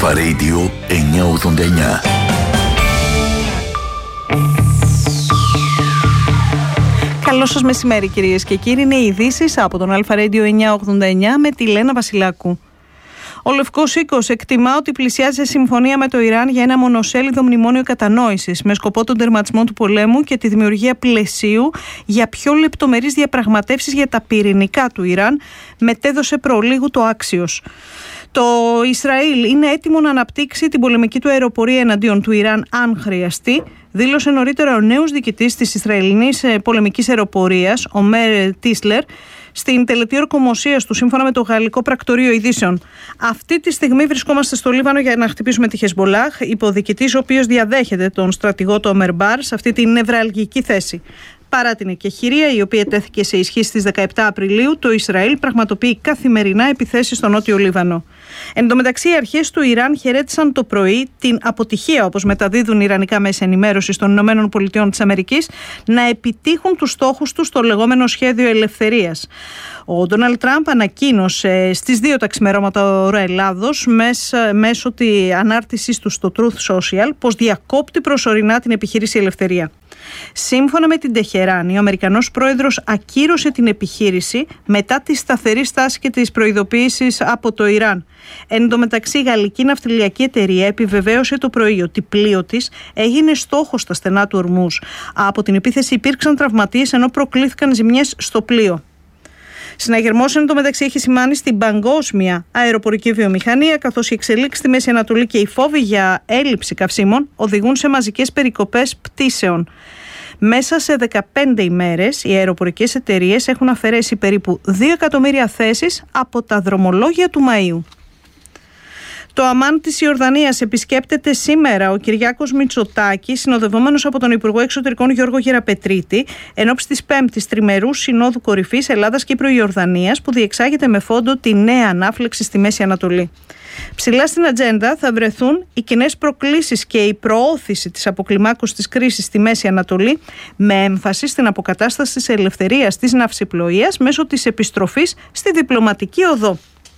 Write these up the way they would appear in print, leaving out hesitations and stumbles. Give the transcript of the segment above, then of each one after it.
Αλφα Radio 989. Καλό σας μεσημέρι κυρίες και κύριοι. Είναι οι ειδήσεις από τον Αλφα Radio 989 με τη Λένα Βασιλάκου. Ο Λευκός Οίκος εκτιμά ότι πλησιάζει σε συμφωνία με το Ιράν για ένα μονοσέλιδο μνημόνιο κατανόησης με σκοπό τον τερματισμό του πολέμου και τη δημιουργία πλαισίου για πιο λεπτομερείς διαπραγματεύσεις για τα πυρηνικά του Ιράν, μετέδωσε προλίγου το Axios. Το Ισραήλ είναι έτοιμο να αναπτύξει την πολεμική του αεροπορία εναντίον του Ιράν αν χρειαστεί, δήλωσε νωρίτερα ο νέος διοικητής της Ισραηλινής πολεμικής αεροπορίας, ο Μέρ Τίσλερ, στην τελετή ορκομοσίας του σύμφωνα με το Γαλλικό Πρακτορείο Ειδήσεων. Αυτή τη στιγμή βρισκόμαστε στο Λίβανο για να χτυπήσουμε τη Χεσμπολάχ, είπε ο διοικητής, ο οποίος διαδέχεται τον στρατηγό του Ομερ Μπάρ σε αυτή την νευραλγική θέση. Παρά την εκεχηρία, η οποία τέθηκε σε ισχύ στις 17 Απριλίου, το Ισραήλ πραγματοποιεί καθημερινά επιθέσεις στο νότιο Λίβανο. Εν τω μεταξύ, οι αρχές του Ιράν χαιρέτησαν το πρωί την αποτυχία, όπως μεταδίδουν ιρανικά μέσα ενημέρωσης των ΗΠΑ, να επιτύχουν τους στόχους τους στο λεγόμενο σχέδιο ελευθερίας. Ο Ντόναλντ Τραμπ ανακοίνωσε στις 2 τα ξημερώματα ώρα Ελλάδος μέσω της ανάρτησής του στο Truth Social πως διακόπτει προσωρινά την επιχείρηση Ελευθερία. Σύμφωνα με την Τεχεράνη, ο Αμερικανός πρόεδρος ακύρωσε την επιχείρηση μετά τη σταθερή στάση και τις προειδοποιήσεις από το Ιράν. Εν τω μεταξύ, η γαλλική ναυτιλιακή εταιρεία επιβεβαίωσε το πρωί ότι πλοίο της έγινε στόχος στα στενά του Ορμούζ. Από την επίθεση υπήρξαν τραυματίες ενώ προκλήθηκαν ζημιές στο πλοίο. Συναγερμός εν τω μεταξύ έχει σημάνει στην παγκόσμια αεροπορική βιομηχανία, καθώς οι εξελίξεις στη Μέση Ανατολή και οι φόβοι για έλλειψη καυσίμων οδηγούν σε μαζικές περικοπές πτήσεων. Μέσα σε 15 ημέρες οι αεροπορικές εταιρείες έχουν αφαιρέσει περίπου 2 εκατομμύρια θέσεις από τα δρομολόγια του Μαΐου. Το Αμάν της Ιορδανίας επισκέπτεται σήμερα ο Κυριάκος Μητσοτάκης, συνοδευόμενος από τον Υπουργό Εξωτερικών Γιώργο Γεραπετρίτη, ενόψει της 5ης τριμερούς Συνόδου Κορυφής Ελλάδας Κύπρο-Ιορδανίας, που διεξάγεται με φόντο τη νέα ανάφλεξη στη Μέση Ανατολή. Ψηλά στην ατζέντα θα βρεθούν οι κοινές προκλήσεις και η προώθηση της αποκλιμάκωσης της κρίσης στη Μέση Ανατολή, με έμφαση στην αποκατάσταση της ελευθερίας της ναυσιπλοείας μέσω της επιστροφής στη διπλωματική οδό.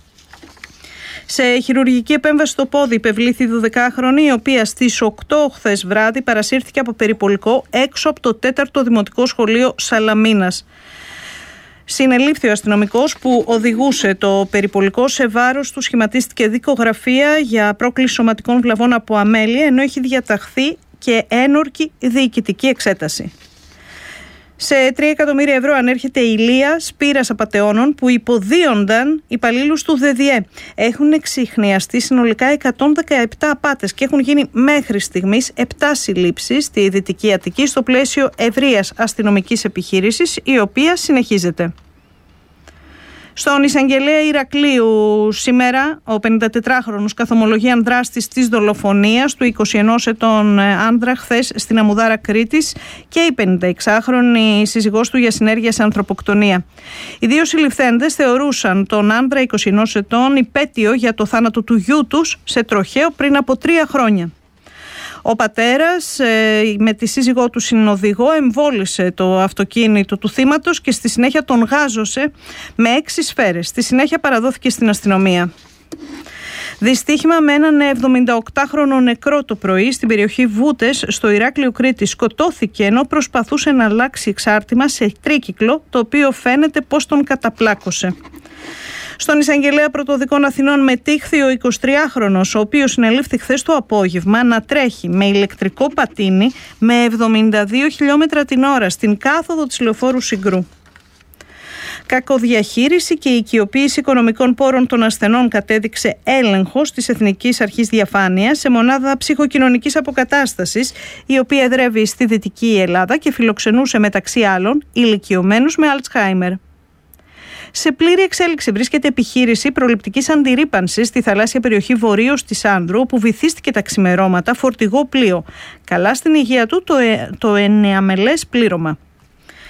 Σε χειρουργική επέμβαση στο πόδι υπευλήθη 12χρονη, η οποία στις 8 χθες βράδυ παρασύρθηκε από περιπολικό έξω από το 4ο Δημοτικό Σχολείο Σαλαμίνας. Συνελήφθη ο αστυνομικός που οδηγούσε το περιπολικό, σε βάρος του σχηματίστηκε δικογραφία για πρόκληση σωματικών βλαβών από αμέλεια, ενώ έχει διαταχθεί και ένορκη διοικητική εξέταση. Σε 3 εκατομμύρια ευρώ ανέρχεται η Λία Σπύρας Απατεώνων, που υποδίονταν υπαλλήλους του ΔΔΕ. Έχουν εξιχνιαστεί συνολικά 117 απάτες και έχουν γίνει μέχρι στιγμής 7 συλλήψεις στη Δυτική Αττική στο πλαίσιο ευρείας αστυνομικής επιχείρησης, η οποία συνεχίζεται. Στον εισαγγελέα Ηρακλείου σήμερα, ο 54χρονος καθομολογεί δράστης της δολοφονίας του 21 ετών άνδρα χθες στην Αμμουδάρα Κρήτης και η 56χρονη σύζυγός του για συνέργεια σε ανθρωποκτονία. Οι δύο συλληφθέντες θεωρούσαν τον άνδρα 21 ετών υπέτειο για το θάνατο του γιού τους σε τροχαίο πριν από 3 χρόνια. Ο πατέρας με τη σύζυγό του συνοδηγό εμβόλισε το αυτοκίνητο του θύματος και στη συνέχεια τον γάζωσε με 6 σφαίρες. Στη συνέχεια παραδόθηκε στην αστυνομία. Δυστύχημα με έναν 78χρονο νεκρό το πρωί στην περιοχή Βούτες στο Ηράκλειο Κρήτης. Σκοτώθηκε ενώ προσπαθούσε να αλλάξει εξάρτημα σε τρίκυκλο, το οποίο φαίνεται πως τον καταπλάκωσε. Στον εισαγγελέα Πρωτοδικών Αθηνών μετήχθη ο 23χρονος, ο οποίος συνελήφθη χθες το απόγευμα να τρέχει με ηλεκτρικό πατίνι με 72 χιλιόμετρα την ώρα στην κάθοδο της λεωφόρου Συγκρού. Κακοδιαχείριση και οικειοποίηση οικονομικών πόρων των ασθενών κατέδειξε έλεγχος της Εθνικής Αρχής Διαφάνειας σε μονάδα ψυχοκοινωνικής αποκατάστασης, η οποία εδρεύει στη Δυτική Ελλάδα και φιλοξενούσε μεταξύ άλλων ηλικιωμένους με Αλτσχάιμερ. Σε πλήρη εξέλιξη βρίσκεται επιχείρηση προληπτικής αντιρρύπανσης στη θαλάσσια περιοχή βορείως της Άνδρου, όπου βυθίστηκε τα ξημερώματα φορτηγό πλοίο. Καλά στην υγεία του το 9μελές πλήρωμα.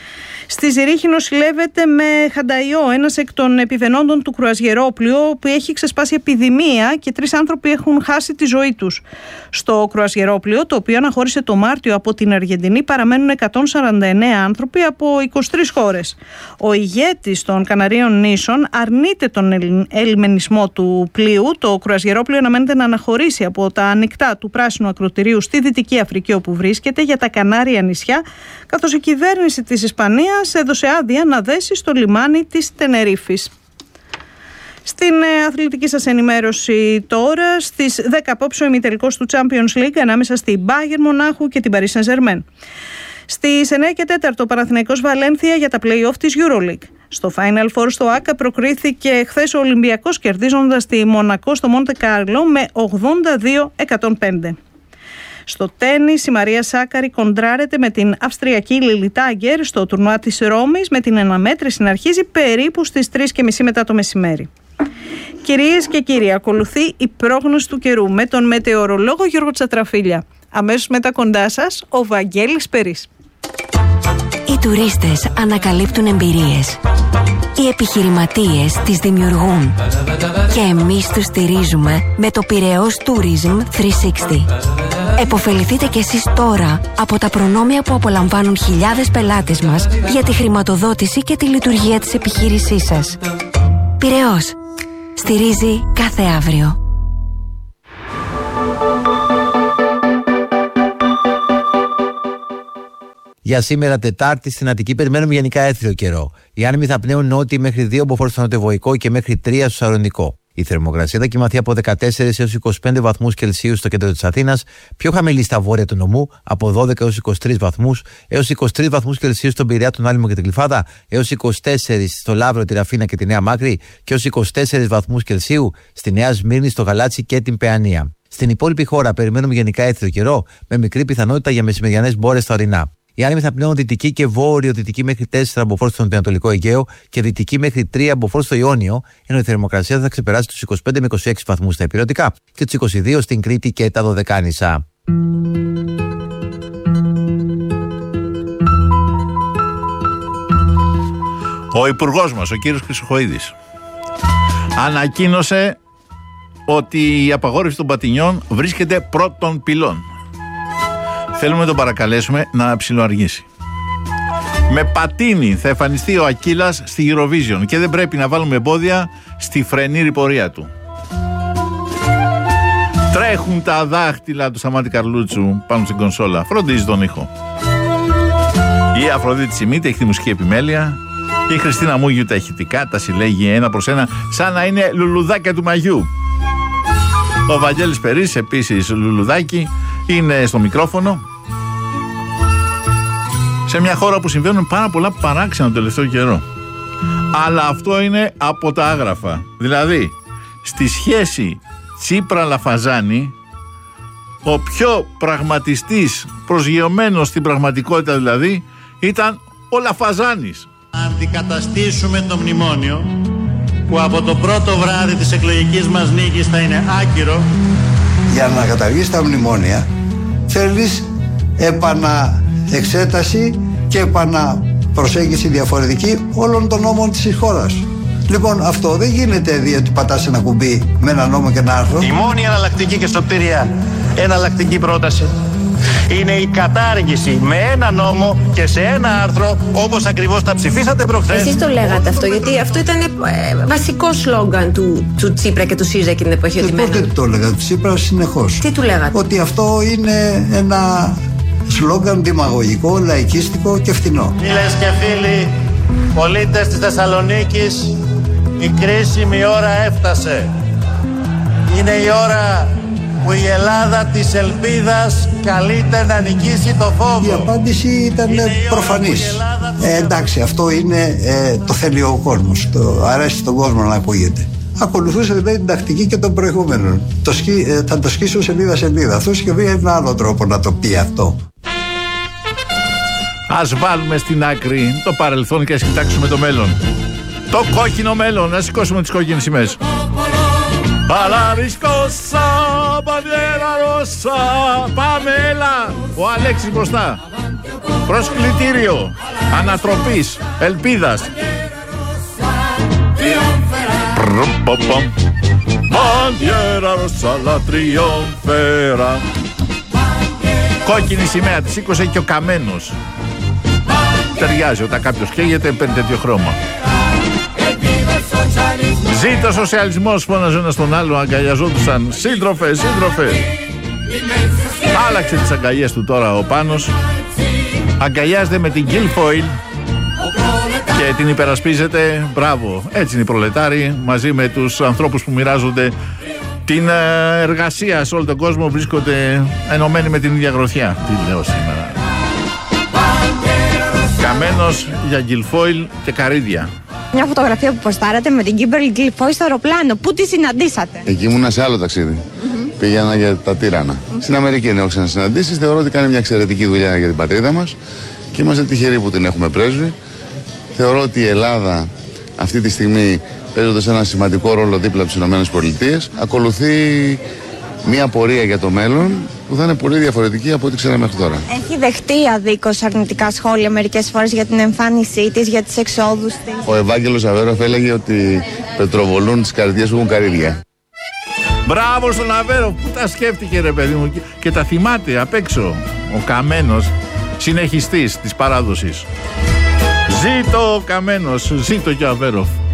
Στη Ζηρίχη νοσηλεύεται με χανταϊό ένας εκ των επιβαινόντων του κρουαζιερόπλοιου, που έχει ξεσπάσει επιδημία και 3 άνθρωποι έχουν χάσει τη ζωή τους. Στο κρουαζιερόπλοιο, το οποίο αναχώρησε το Μάρτιο από την Αργεντινή, παραμένουν 149 άνθρωποι από 23 χώρες. Ο ηγέτης των Καναρίων νήσων αρνείται τον ελιμενισμό του πλοίου. Το κρουαζιερόπλοιο αναμένεται να αναχωρήσει από τα ανοιχτά του Πράσινου Ακρωτηρίου στη Δυτική Αφρική, όπου βρίσκεται, για τα Κανάρια νησιά, καθώς η κυβέρνηση της Ισπανίας έδωσε άδεια να δέσει στο λιμάνι της Τενερίφης. Στην αθλητική σας ενημέρωση τώρα, στις 10 απόψε ο ημιτελικός του Champions League ανάμεσα στην Bayern Μονάχου και την Paris Saint-Germain. Στις 9 και 4 ο Παναθηναϊκός Βαλένθια για τα play-off της EuroLeague. Στο Final Four στο ΆΚΑ προκρίθηκε χθες ο Ολυμπιακός, κερδίζοντας τη Μονακό στο Μοντε Κάρλο με 82-105. Στο τένις η Μαρία Σάκαρη κοντράρεται με την Αυστριακή Λίλι Τάγκερ στο τουρνουά της Ρώμης, με την αναμέτρηση να αρχίζει περίπου στις 3:30 μετά το μεσημέρι. Κυρίες και κύριοι, ακολουθεί η πρόγνωση του καιρού με τον μετεωρολόγο Γιώργο Τσατραφίλια. Αμέσως μετά κοντά σας ο Βαγγέλης Περής. Οι τουρίστες ανακαλύπτουν εμπειρίες. Οι επιχειρηματίες τις δημιουργούν. Και εμείς τους στηρίζουμε με το Πειραιώς Tourism 360. Εποφεληθείτε κι εσείς τώρα από τα προνόμια που απολαμβάνουν χιλιάδες πελάτες μας για τη χρηματοδότηση και τη λειτουργία της επιχείρησής σας. Πειραιώς. Στηρίζει κάθε αύριο. Για σήμερα Τετάρτη στην Αττική περιμένουμε γενικά έθριο καιρό. Οι άνεμοι θα πνέουν νότιοι μέχρι 2 μποφόρ στο νοτιοβοϊκό και μέχρι 3 στο Σαρονικό. Η θερμοκρασία θα κυμανθεί από 14 έως 25 βαθμούς Κελσίου στο κέντρο της Αθήνας, πιο χαμηλή στα βόρεια του νομού από 12 έως 23 βαθμούς, έως 23 βαθμούς Κελσίου στον Πειραιά, τον Άλυμο και την Γλυφάδα, έως 24 στο Λαύρο, τη Ραφίνα και τη Νέα Μάκρη και έως 24 βαθμούς Κελσίου στη Νέα Σμύρνη, στο Γαλάτσι και την Παιανία. Στην υπόλοιπη χώρα περιμένουμε γενικά έθριο καιρό, με μικρή πιθανότητα για μεσημεριανές μπόρες στα ορεινά. Οι άνεμοι θα πνέουν δυτική και βόρειο-δυτική μέχρι 4 μποφόρ στο νοτιοανατολικό Αιγαίο και δυτική μέχρι 3 μποφόρ στο Ιόνιο, ενώ η θερμοκρασία θα ξεπεράσει τους 25 με 26 βαθμούς στα Ηπειρωτικά και τους 22 στην Κρήτη και τα Δωδεκάνησα. Ο υπουργός μας, ο κύριος Χρυσοχοΐδης, ανακοίνωσε ότι η απαγόρευση των πατινιών βρίσκεται πρώτων πυλών. Θέλουμε να τον παρακαλέσουμε να ψιλοαργήσει. Με πατίνι θα εμφανιστεί ο Ακύλας στη Eurovision και δεν πρέπει να βάλουμε εμπόδια στη φρενήρη πορεία του. Τρέχουν τα δάχτυλα του Σταμάτη Καρλούτσου πάνω στην κονσόλα. Φροντίζει τον ήχο. Η Αφροδίτη Σιμίτη έχει τη μουσική επιμέλεια. Η Χριστίνα Μούγιου τα ηχητικά, τα συλλέγει ένα προς ένα, σαν να είναι λουλουδάκια του μαγιού. Ο Βαγγέλης Περής, επίσης λουλουδάκι, είναι στο μικρόφωνο. Σε μια χώρα που συμβαίνουν πάρα πολλά παράξενα τον τελευταίο καιρό. Αλλά αυτό είναι από τα άγραφα. Δηλαδή, στη σχέση Τσίπρα-Λαφαζάνη, ο πιο πραγματιστής, προσγειωμένος στην πραγματικότητα δηλαδή, ήταν ο Λαφαζάνης. Αντικαταστήσουμε το μνημόνιο, που από το πρώτο βράδυ της εκλογικής μας νίκης θα είναι άκυρο. Για να καταργήσεις τα μνημόνια θέλεις επαναεξέταση και επαναπροσέγγιση διαφορετική όλων των νόμων της χώρας. Λοιπόν, αυτό δεν γίνεται διότι πατάς ένα κουμπί με ένα νόμο και ένα άρθρο. Η μόνη εναλλακτική και σωτήρια εναλλακτική πρόταση είναι η κατάργηση με ένα νόμο και σε ένα άρθρο, όπως ακριβώς τα ψηφίσατε προχθές. Εσείς το λέγατε αυτό, γιατί αυτό ήταν βασικό σλόγγαν του Τσίπρα και του ΣΥΡΙΖΑ εκείνη την εποχή. Πότε το έλεγα, του Τσίπρα συνεχώς. Τι του λέγατε? Ότι αυτό είναι ένα σλόγγαν δημαγωγικό, λαϊκίστικο και φθηνό. Φίλες και φίλοι, πολίτες της Θεσσαλονίκης, η κρίσιμη ώρα έφτασε. Είναι η ώρα που η Ελλάδα της ελπίδας καλείται να νικήσει το φόβο. Η απάντηση ήταν προφανής. Εντάξει, αυτό είναι το θέλει ο κόσμος. Αρέσει τον κόσμο να ακούγεται. Ακολουθούσε δηλαδή την τακτική και των προηγούμενων. Θα το σκίσω σελίδα-σελίδα. Αυτό είχε βρει ένα άλλο τρόπο να το πει αυτό. Ας βάλουμε στην άκρη το παρελθόν και ας κοιτάξουμε το μέλλον. Το κόκκινο μέλλον. Να σηκώσουμε τις κόκκινες σημαίες. Αλαρισκόσα, μπανιέρα ρώσα. Πάμε, έλα. Ο Αλέξης μπροστά. Προς κλητήριο. ανατροπής, ελπίδας. Bandiera rossa la trionfera. Κόκκινη σημαία, τη σήκωσε και ο Καμένος. Ταιριάζει, όταν κάποιος καίγεται παίρνει τέτοιο χρώμα. Ζήτω ο σοσιαλισμός, φώναζε ένα στον άλλο, αγκαλιαζόντουσαν. Σύντροφε, σύντροφε. Άλλαξε τις αγκαλιές του τώρα ο Πάνος. Αγκαλιάζεται με την Guilfoyle και την υπερασπίζεται. Μπράβο, έτσι είναι οι προλετάροι, μαζί με τους ανθρώπους που μοιράζονται την εργασία σε όλο τον κόσμο, βρίσκονται ενωμένοι με την ίδια γροθιά. Τι λέω σήμερα. Καμένος για Guilfoyle και καρύδια. Μια φωτογραφία που ποστάρατε με την Kimberly Guilfoyle στο αεροπλάνο. Πού τη συναντήσατε? Εκεί ήμουνα σε άλλο ταξίδι. Πήγαινα για τα Τύρανα. Στην Αμερική έχω ξανασυναντήσεις. Θεωρώ ότι κάνει μια εξαιρετική δουλειά για την πατρίδα μας και είμαστε τυχεροί που την έχουμε πρέσβη. Θεωρώ ότι η Ελλάδα αυτή τη στιγμή, παίζοντας ένα σημαντικό ρόλο δίπλα από τις ΗΠΑ, ακολουθεί μια πορεία για το μέλλον που θα είναι πολύ διαφορετική από ό,τι ξέραμε μέχρι τώρα. Έχει δεχτεί αδίκως αρνητικά σχόλια μερικές φορές για την εμφάνισή της, για τις εξόδους της. Ο Ευάγγελος Αβέροφ έλεγε ότι πετροβολούν τις καρδιές που έχουν καρύδια. Μπράβο στον Αβέροφ, που τα σκέφτηκε ρε παιδί μου και τα θυμάται απ' έξω. Ο Καμένος, συνεχιστής της παράδοσης. Ζήτω ο Καμένος, ζήτω και ο Αβέροφ.